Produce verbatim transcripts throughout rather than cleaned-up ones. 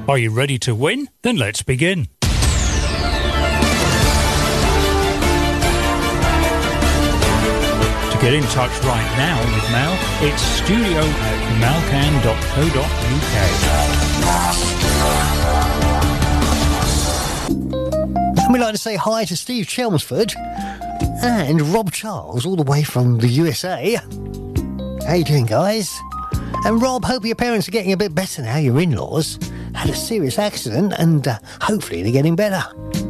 Are you ready to win? Then let's begin. To get in touch right now with Mal, it's studio at malcan dot co dot uk. And we'd like to say hi to Steve Chelmsford and Rob Charles, all the way from the U S A. How you doing, guys? And Rob, hope your parents are getting a bit better now. Your in-laws had a serious accident and uh, hopefully they're getting better.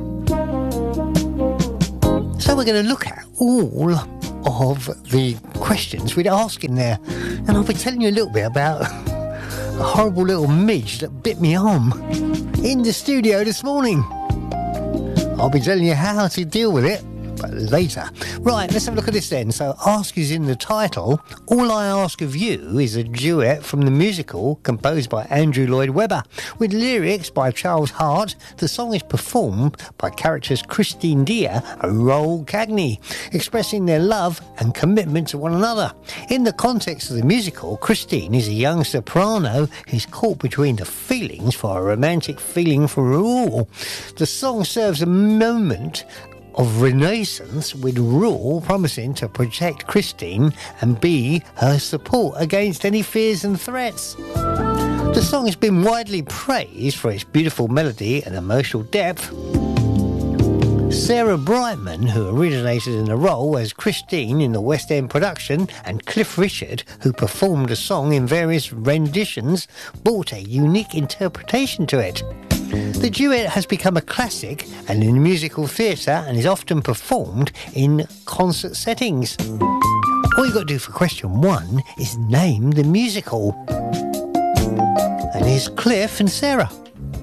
So we're going to look at all of the questions we'd ask in there. And I'll be telling you a little bit about a horrible little midge that bit me arm in the studio this morning. I'll be telling you how to deal with it, but later. Right, let's have a look at this then. So, Ask is in the title. All I Ask of You is a duet from the musical composed by Andrew Lloyd Webber, with lyrics by Charles Hart. The song is performed by characters Christine Deer and Roel Cagney, expressing their love and commitment to one another. In the context of the musical, Christine is a young soprano who's caught between the feelings for a romantic feeling for Roel. The song serves a moment of renaissance, with Roel promising to protect Christine and be her support against any fears and threats. The song has been widely praised for its beautiful melody and emotional depth. Sarah Brightman, who originated in the role as Christine in the West End production, and Cliff Richard, who performed the song in various renditions, brought a unique interpretation to it. The duet has become a classic and in musical theatre and is often performed in concert settings. All you've got to do for question one is name the musical. And here's Cliff and Sarah.